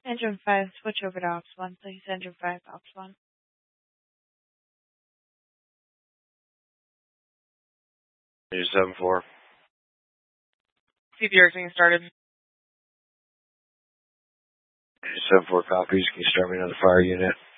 Engine 5, switch over to Ops 1, please. Engine 5, Ops 1. Engine 7-4. CPR getting started. Engine 7-4 copies. Can you start me another fire unit?